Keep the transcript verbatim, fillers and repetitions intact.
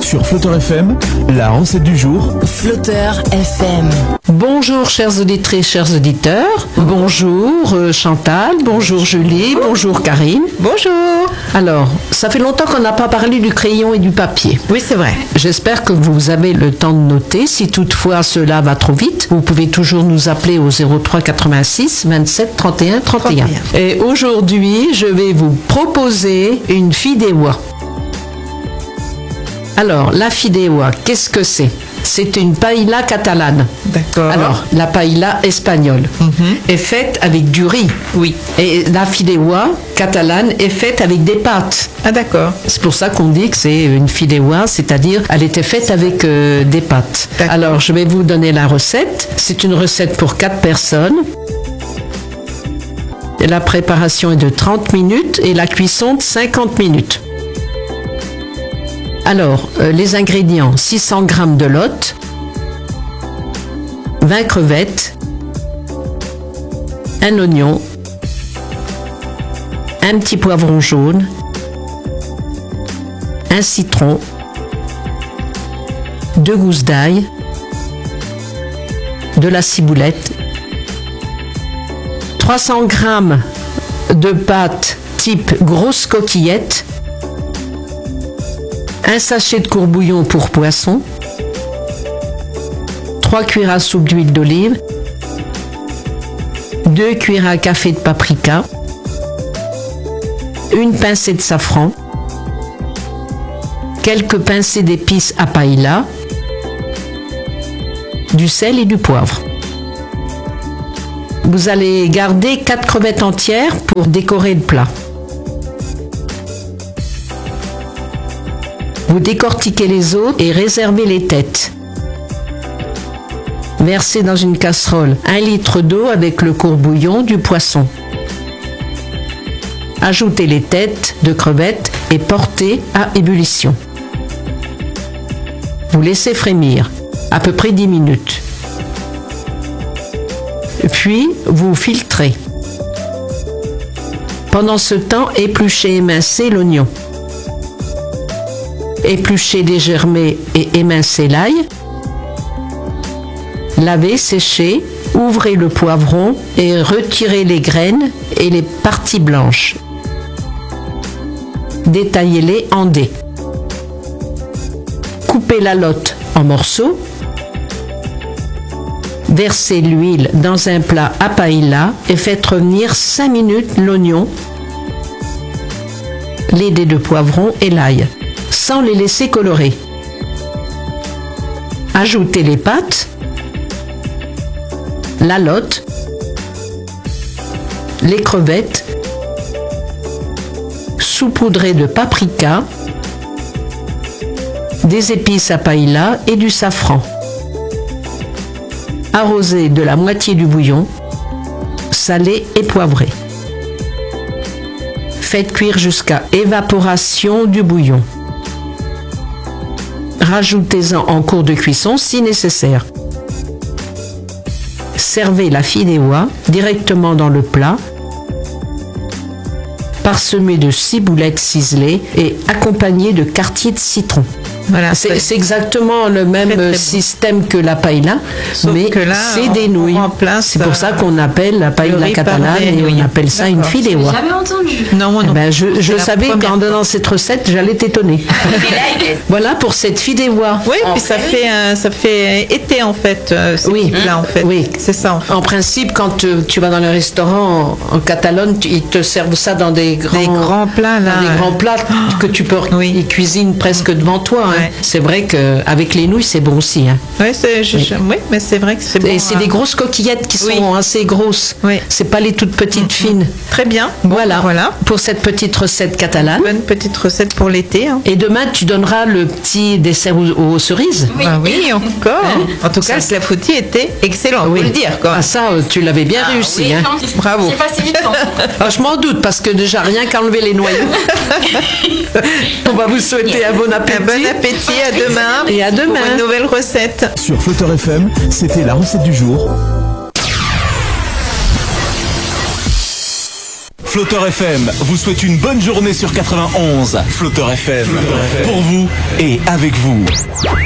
Sur Flutter F M, la recette du jour. Flutter F M. Bonjour chères auditrices, chers auditeurs. Bonjour euh, Chantal, bonjour Julie, bonjour Karine. Bonjour. Alors, ça fait longtemps qu'on n'a pas parlé du crayon et du papier. Oui, c'est vrai. J'espère que vous avez le temps de noter. Si toutefois cela va trop vite, vous pouvez toujours nous appeler au zéro trois quatre-vingt-six vingt-sept trente et un trente et un. trente et un. Et aujourd'hui, je vais vous proposer une fideuà. Alors, la fideuà, qu'est-ce que c'est? C'est une paella catalane. D'accord. Alors, la paella espagnole Mm-hmm. est faite avec du riz. Oui. Et la fideuà catalane est faite avec des pâtes. Ah, d'accord. C'est pour ça qu'on dit que c'est une fideuà, c'est-à-dire elle était faite avec euh, des pâtes. D'accord. Alors, je vais vous donner la recette. C'est une recette pour quatre personnes. Et la préparation est de trente minutes et la cuisson de cinquante minutes. Alors, euh, les ingrédients, six cents grammes de lotte, vingt crevettes, un oignon, un petit poivron jaune, un citron, deux gousses d'ail, de la ciboulette, trois cents grammes de pâte type grosse coquillette, un sachet de courbouillon pour poisson, trois cuillères à soupe d'huile d'olive, deux cuillères à café de paprika, une pincée de safran, quelques pincées d'épices à paella, du sel et du poivre. Vous allez garder quatre crevettes entières pour décorer le plat. Vous décortiquez les os et réservez les têtes. Versez dans une casserole un litre d'eau avec le courbouillon du poisson. Ajoutez les têtes de crevettes et portez à ébullition. Vous laissez frémir à peu près dix minutes. Puis vous filtrez. Pendant ce temps, épluchez et émincez l'oignon. Épluchez, dégermez et émincez l'ail. Lavez, séchez, ouvrez le poivron et retirez les graines et les parties blanches. Détaillez-les en dés. Coupez la lotte en morceaux. Versez l'huile dans un plat à paella et faites revenir cinq minutes l'oignon, les dés de poivron et l'ail, sans les laisser colorer. Ajoutez les pâtes, la lotte, les crevettes, saupoudrez de paprika, des épices à paella et du safran. Arrosez de la moitié du bouillon, salé et poivré. Faites cuire jusqu'à évaporation du bouillon. Rajoutez-en en cours de cuisson si nécessaire. Servez la fideuà directement dans le plat, parsemé de ciboulettes ciselées et accompagné de quartiers de citron. Voilà. C'est, c'est exactement le même Très, très bon. système que la paella, Sauf mais que là, c'est des on- nouilles. on remplace, C'est pour ça qu'on appelle la le paella riz par catalane des et on nouilles. appelle ça une D'accord. fideuà. Jamais entendu. Non, moi Eh non. ben, je je C'est la savais première qu'en fois. donnant cette recette, j'allais t'étonner. Voilà pour cette fideuà. Oui, puis ça fait, euh, ça fait été en fait, euh, ces Oui. petits-là, en fait. Oui. C'est ça en fait. En principe, quand tu, tu vas dans le restaurant en, en Catalogne, tu- ils te servent ça dans des grands, Des grands plats là. dans des grands plats que tu peux Oui. ils cuisinent presque devant toi. Hein. Ouais. C'est vrai qu'avec les nouilles, c'est bon aussi. Hein. Ouais, c'est, je- je- oui, mais c'est vrai que c'est bon. Et c'est hein. des grosses coquillettes qui Oui. sont assez grosses. Oui. C'est pas les toutes petites fines. Très bien. Bon, Voilà. Voilà. Pour cette petite recette catalane. Bonne petite recette pour l'été. Hein. Et demain, tu donneras le petit dessert aux, aux cerises. Oui. Ah oui, encore. Hein En tout Ça- cas, le clafoutis était excellent, Oui. faut le dire. Quoi. Ah ça, euh, tu l'avais bien réussi. Oui, hein. non, Bravo. C'est facilitant. Ah, je m'en doute parce que déjà rien qu'enlever les noyaux. On va vous souhaiter un bon appétit. Un bon appétit, à demain. Et à demain. Pour une nouvelle recette. Sur Flutter F M, c'était la recette du jour. Flotteur F M vous souhaite une bonne journée sur quatre-vingt-onze. Flotteur F M, pour vous et avec vous.